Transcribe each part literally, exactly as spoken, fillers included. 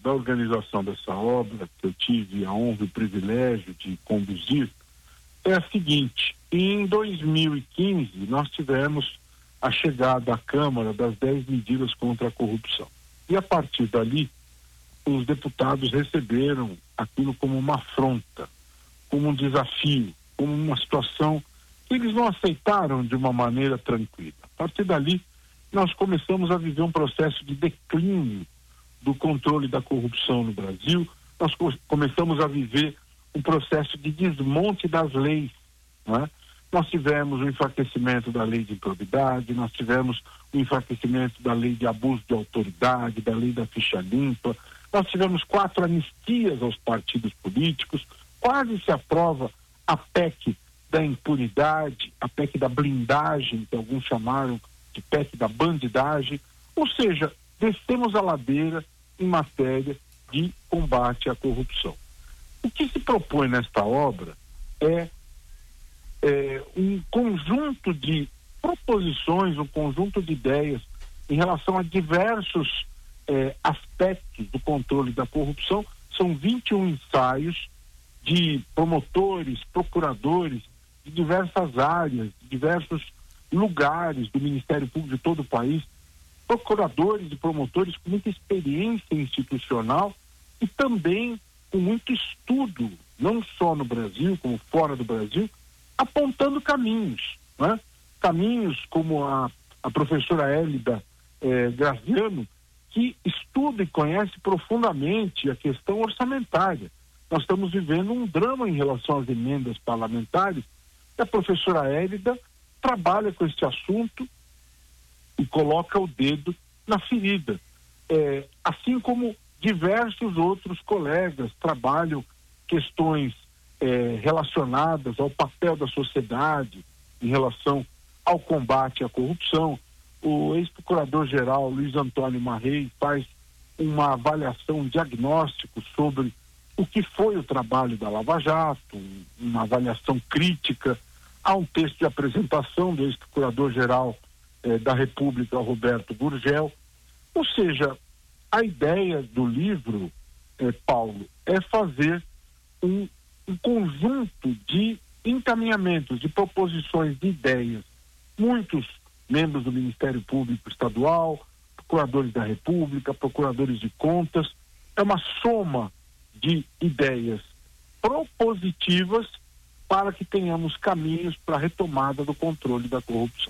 da organização dessa obra, que eu tive a honra e o privilégio de conduzir, é a seguinte: em dois mil e quinze nós tivemos a chegada à Câmara das dez medidas contra a corrupção. E a partir dali, os deputados receberam aquilo como uma afronta, como um desafio, como uma situação que eles não aceitaram de uma maneira tranquila. A partir dali, nós começamos a viver um processo de declínio do controle da corrupção no Brasil. Nós co- começamos a viver um processo de desmonte das leis, né? Nós tivemos o enfraquecimento da lei de improbidade, nós tivemos o enfraquecimento da lei de abuso de autoridade, da lei da ficha limpa, nós tivemos quatro anistias aos partidos políticos, quase se aprova a P E C da impunidade, a P E C da blindagem, que alguns chamaram de P E C da bandidagem, ou seja, descemos a ladeira em matéria de combate à corrupção. O que se propõe nesta obra é É, um conjunto de proposições, um conjunto de ideias em relação a diversos é, aspectos do controle da corrupção. São vinte e um ensaios de promotores, procuradores de diversas áreas, de diversos lugares do Ministério Público de todo o país, procuradores e promotores com muita experiência institucional e também com muito estudo, não só no Brasil, como fora do Brasil, apontando caminhos, né? Caminhos como a, a professora Hélida eh, Graziano, que estuda e conhece profundamente a questão orçamentária. Nós estamos vivendo um drama em relação às emendas parlamentares, e a professora Hélida trabalha com este assunto e coloca o dedo na ferida. Eh, assim como diversos outros colegas trabalham questões É, relacionadas ao papel da sociedade em relação ao combate à corrupção. O ex-procurador-geral Luiz Antônio Marrei faz uma avaliação, um diagnóstico sobre o que foi o trabalho da Lava Jato, uma avaliação crítica. Há um texto de apresentação do ex-procurador-geral eh, da República, Roberto Gurgel. Ou seja, a ideia do livro, eh, Paulo, é fazer um um conjunto de encaminhamentos, de proposições, de ideias. Muitos membros do Ministério Público Estadual, procuradores da República, procuradores de contas, é uma soma de ideias propositivas para que tenhamos caminhos para a retomada do controle da corrupção.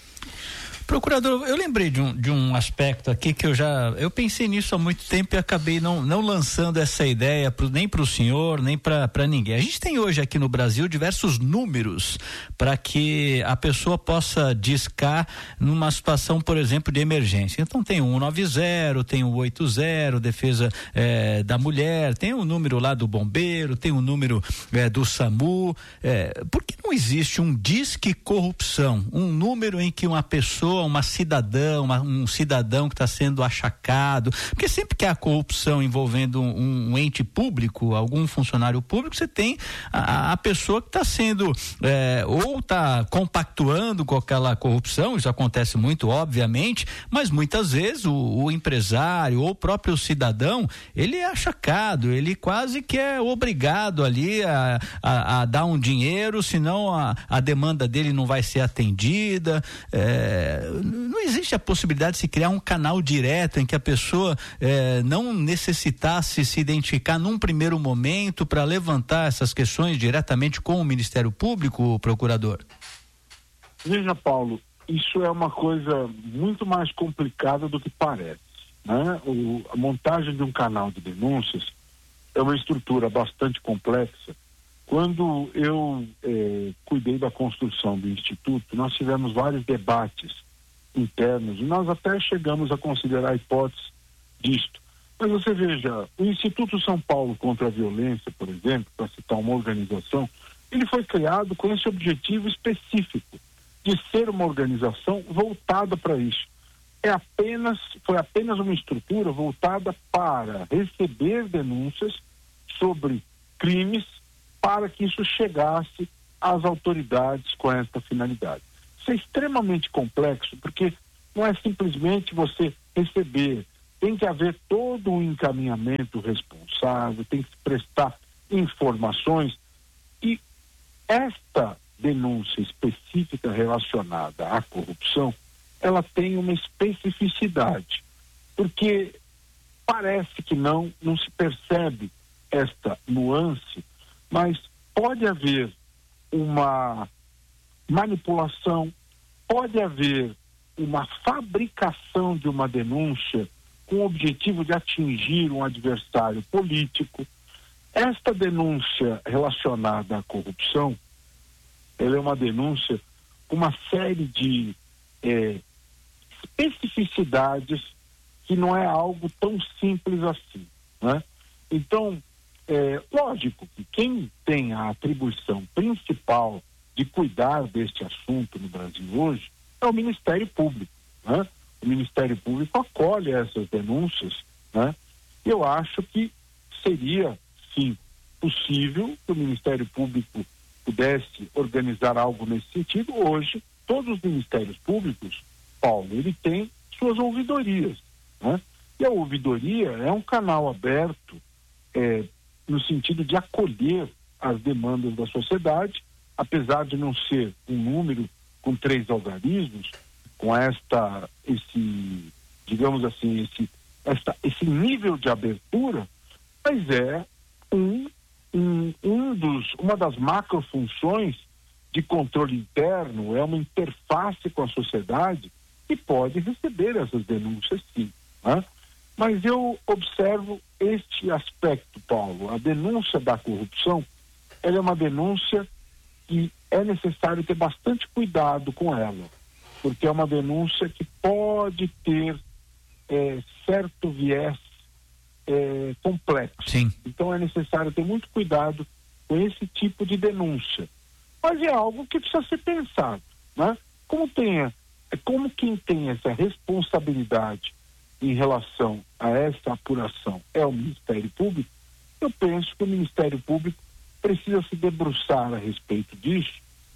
Procurador, eu lembrei de um, de um aspecto aqui que eu já, eu pensei nisso há muito tempo e acabei não, não lançando essa ideia pro, nem para o senhor, nem para ninguém. A gente tem hoje aqui no Brasil diversos números para que a pessoa possa discar numa situação, por exemplo, de emergência. Então tem o cento e noventa, tem o oitenta, defesa eh, da mulher, tem o número lá do bombeiro, tem o número eh, do SAMU. Eh, por que não existe um disque corrupção, um número em que uma pessoa, uma cidadã, uma, um cidadão que está sendo achacado, porque sempre que há corrupção envolvendo um, um ente público, algum funcionário público, você tem a, a pessoa que está sendo é, ou está compactuando com aquela corrupção. Isso acontece muito, obviamente, mas muitas vezes o, o empresário ou o próprio cidadão, ele é achacado, ele quase que é obrigado ali a, a, a dar um dinheiro, senão a, a demanda dele não vai ser atendida. É, não existe a possibilidade de se criar um canal direto em que a pessoa eh, não necessitasse se identificar num primeiro momento para levantar essas questões diretamente com o Ministério Público, procurador? Veja, Paulo, isso é uma coisa muito mais complicada do que parece, né? O, a montagem de um canal de denúncias é uma estrutura bastante complexa. Quando eu eh, cuidei da construção do Instituto, nós tivemos vários debates internos, e nós até chegamos a considerar a hipótese disto. Mas você veja, o Instituto São Paulo contra a Violência, por exemplo, para citar uma organização, ele foi criado com esse objetivo específico, de ser uma organização voltada para isso. É apenas, foi apenas uma estrutura voltada para receber denúncias sobre crimes, para que isso chegasse às autoridades com esta finalidade. Isso é extremamente complexo, porque não é simplesmente você receber tem que haver todo um encaminhamento responsável, tem que prestar informações, e esta denúncia específica relacionada à corrupção, ela tem uma especificidade, porque parece que não, não se percebe esta nuance, mas pode haver uma manipulação, pode haver uma fabricação de uma denúncia com o objetivo de atingir um adversário político. Esta denúncia relacionada à corrupção, ela é uma denúncia com uma série de é, especificidades que não é algo tão simples assim, né? Então, é lógico que quem tem a atribuição principal de cuidar deste assunto no Brasil hoje é o Ministério Público, né? O Ministério Público acolhe essas denúncias, né? Eu acho que seria, sim, possível que o Ministério Público pudesse organizar algo nesse sentido. Hoje, todos os Ministérios Públicos, Paulo, ele tem suas ouvidorias, né? E a ouvidoria é um canal aberto, é, no sentido de acolher as demandas da sociedade, apesar de não ser um número com três algarismos, com esta, esse, digamos assim, esse, esta, esse nível de abertura, mas é um, um, um dos, uma das macrofunções de controle interno, é uma interface com a sociedade que pode receber essas denúncias, sim, né? Mas eu observo este aspecto, Paulo. A denúncia da corrupção, ela é uma denúncia que é necessário ter bastante cuidado com ela, porque é uma denúncia que pode ter é, certo viés é, complexo. Sim. Então é necessário ter muito cuidado com esse tipo de denúncia. Mas é algo que precisa ser pensado, né? Como, tenha, como quem tem essa responsabilidade em relação a essa apuração é o Ministério Público, eu penso que o Ministério Público precisa se debruçar a respeito disso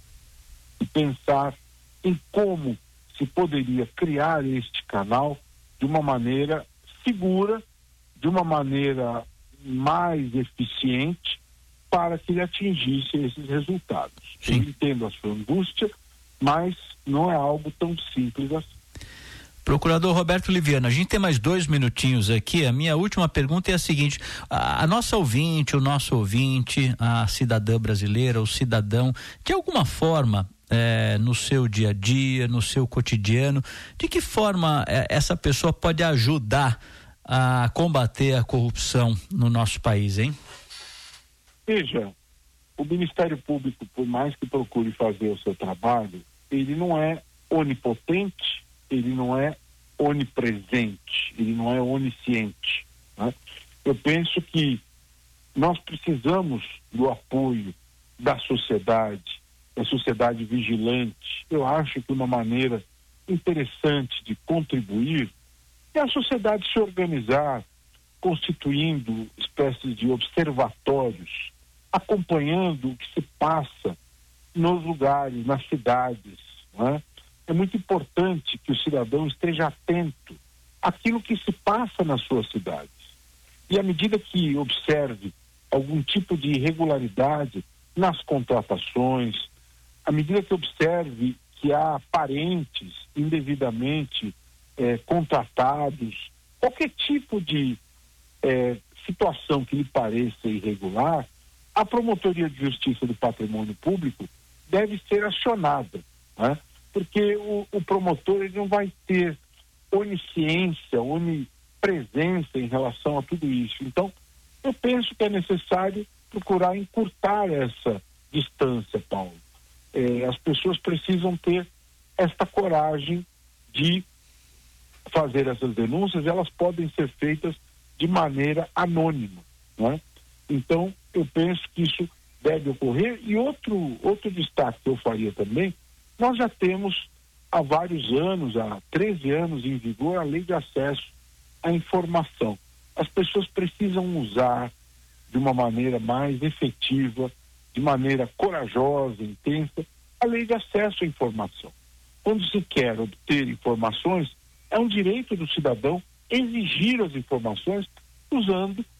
e pensar em como se poderia criar este canal de uma maneira segura, de uma maneira mais eficiente, para que ele atingisse esses resultados. Sim. Eu entendo a sua angústia, mas não é algo tão simples assim. Procurador Roberto Liviano, a gente tem mais dois minutinhos aqui. A minha última pergunta é a seguinte: a, a nossa ouvinte, o nosso ouvinte, a cidadã brasileira, o cidadão, de alguma forma, é, no seu dia a dia, no seu cotidiano, de que forma é, essa pessoa pode ajudar a combater a corrupção no nosso país, hein? Veja, o Ministério Público, por mais que procure fazer o seu trabalho, ele não é onipotente, ele não é onipresente, ele não é onisciente, né? Eu penso que nós precisamos do apoio da sociedade, da sociedade vigilante. Eu acho que uma maneira interessante de contribuir é a sociedade se organizar, constituindo espécies de observatórios, acompanhando o que se passa nos lugares, nas cidades, né? É muito importante que o cidadão esteja atento àquilo que se passa nas suas cidades. E à medida que observe algum tipo de irregularidade nas contratações, à medida que observe que há parentes indevidamente eh, contratados, qualquer tipo de eh, situação que lhe pareça irregular, a Promotoria de Justiça do Patrimônio Público deve ser acionada, né? Porque o, o promotor ele não vai ter onisciência, onipresença em relação a tudo isso. Então, eu penso que é necessário procurar encurtar essa distância, Paulo. É, as pessoas precisam ter esta coragem de fazer essas denúncias. Elas podem ser feitas de maneira anônima, né? Então, eu penso que isso deve ocorrer. E outro, outro destaque que eu faria também: nós já temos há vários anos, há treze anos em vigor, a Lei de Acesso à Informação. As pessoas precisam usar de uma maneira mais efetiva, de maneira corajosa, intensa, a Lei de Acesso à Informação. Quando se quer obter informações, é um direito do cidadão exigir as informações usando